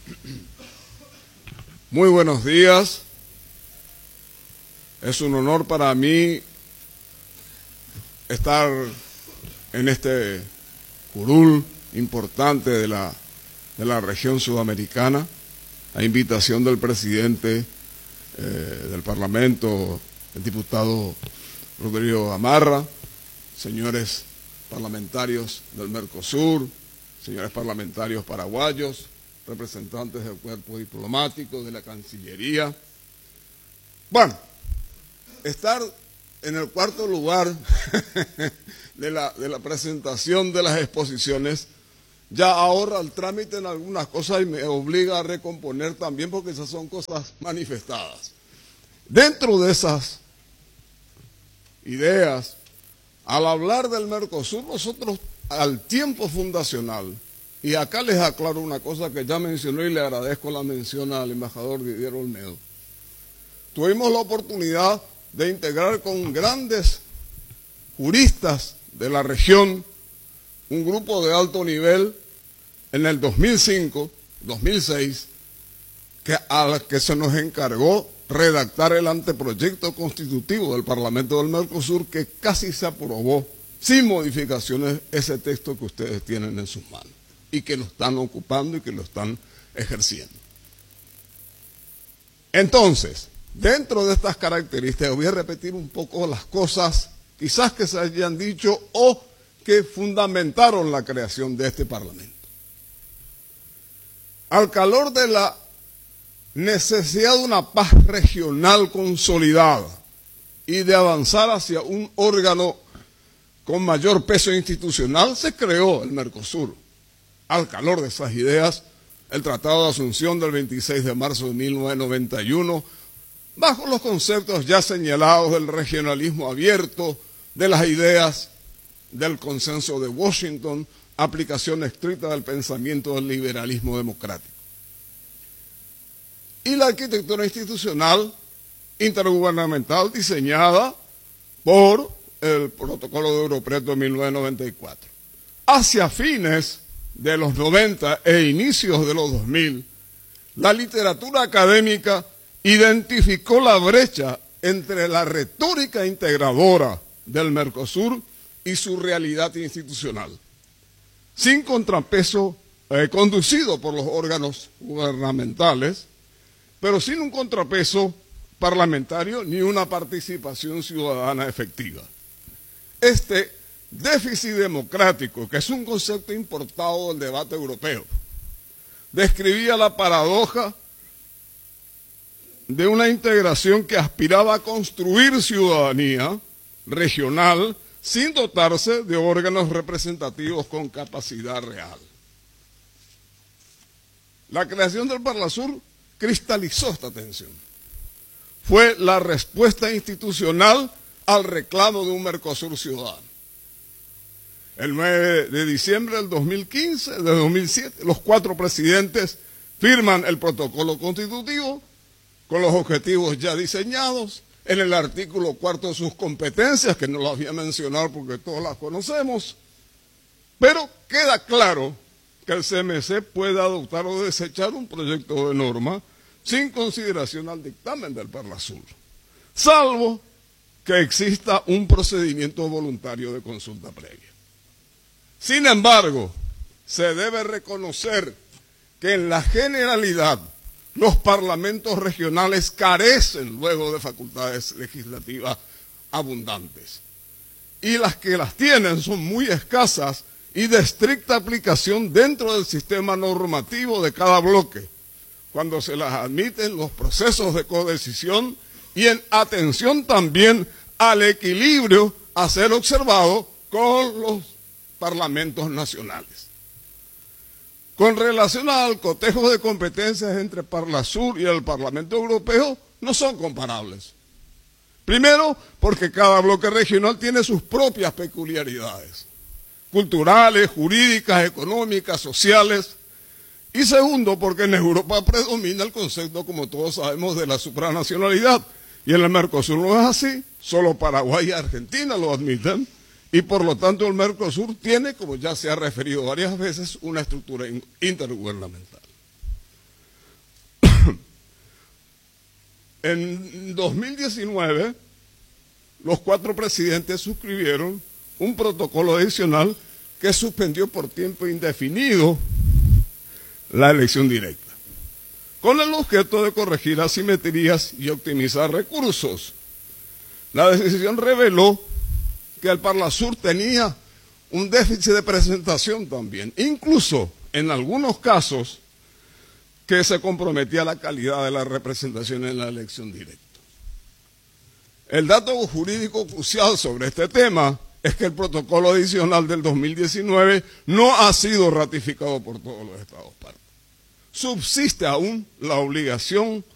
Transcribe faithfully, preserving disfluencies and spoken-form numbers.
Muy buenos días. Es un honor para mí estar en este curul importante de la, de la región sudamericana, a invitación del presidente eh, del Parlamento, el diputado Rodrigo Gamarra, señores parlamentarios del Mercosur, señores parlamentarios paraguayos, representantes del cuerpo diplomático, de la Cancillería. Bueno, estar en el cuarto lugar de la, de la presentación de las exposiciones ya ahorra el trámite en algunas cosas y me obliga a recomponer también, porque esas son cosas manifestadas. Dentro de esas ideas, al hablar del Mercosur, nosotros al tiempo fundacional, y acá les aclaro una cosa que ya mencionó y le agradezco la mención al embajador Didier Olmedo, tuvimos la oportunidad de integrar con grandes juristas de la región un grupo de alto nivel en el dos mil cinco, dos mil seis, que a la que se nos encargó redactar el anteproyecto constitutivo del Parlamento del Mercosur, que casi se aprobó sin modificaciones ese texto que ustedes tienen en sus manos y que lo están ocupando y que lo están ejerciendo. Entonces, dentro de estas características voy a repetir un poco las cosas quizás que se hayan dicho o que fundamentaron la creación de este Parlamento. Al calor de la necesidad de una paz regional consolidada y de avanzar hacia un órgano con mayor peso institucional, se creó el Mercosur. Al calor de esas ideas, el Tratado de Asunción del veintiséis de marzo de mil novecientos noventa y uno, bajo los conceptos ya señalados del regionalismo abierto, de las ideas del consenso de Washington, aplicación estricta del pensamiento del liberalismo democrático. Y la arquitectura institucional intergubernamental diseñada por el Protocolo de Europreto de mil novecientos noventa y cuatro. Hacia fines de los noventa e inicios de los dos mil, la literatura académica identificó la brecha entre la retórica integradora del Mercosur y su realidad institucional, sin contrapeso eh, conducido por los órganos gubernamentales, pero sin un contrapeso parlamentario ni una participación ciudadana efectiva. Este déficit democrático, que es un concepto importado del debate europeo, describía la paradoja de una integración que aspiraba a construir ciudadanía regional sin dotarse de órganos representativos con capacidad real. La creación del Parlasur cristalizó esta tensión. Fue la respuesta institucional al reclamo de un Mercosur ciudadano. El nueve de diciembre del dos mil quince, de dos mil siete, los cuatro presidentes firman el protocolo constitutivo con los objetivos ya diseñados en el artículo cuarto de sus competencias, que no las voy a mencionar porque todos las conocemos, pero queda claro que el C M C puede adoptar o desechar un proyecto de norma sin consideración al dictamen del Parlasur, salvo que exista un procedimiento voluntario de consulta previa. Sin embargo, se debe reconocer que en la generalidad los parlamentos regionales carecen luego de facultades legislativas abundantes, y las que las tienen son muy escasas y de estricta aplicación dentro del sistema normativo de cada bloque, cuando se las admiten los procesos de codecisión y en atención también al equilibrio a ser observado con los parlamentos nacionales. Con relación al cotejo de competencias entre Parlasur y el Parlamento Europeo, no son comparables. Primero, porque cada bloque regional tiene sus propias peculiaridades, culturales, jurídicas, económicas, sociales. Y segundo, porque en Europa predomina el concepto, como todos sabemos, de la supranacionalidad. Y en el Mercosur no es así, solo Paraguay y Argentina lo admiten. Y por lo tanto el Mercosur tiene, como ya se ha referido varias veces, una estructura intergubernamental. En dos mil diecinueve, los cuatro presidentes suscribieron un protocolo adicional que suspendió por tiempo indefinido la elección directa, con el objeto de corregir asimetrías y optimizar recursos. La decisión reveló que el Parlasur tenía un déficit de presentación también, incluso en algunos casos que se comprometía la calidad de la representación en la elección directa. El dato jurídico crucial sobre este tema es que el protocolo adicional del dos mil diecinueve no ha sido ratificado por todos los Estados partes. Subsiste aún la obligación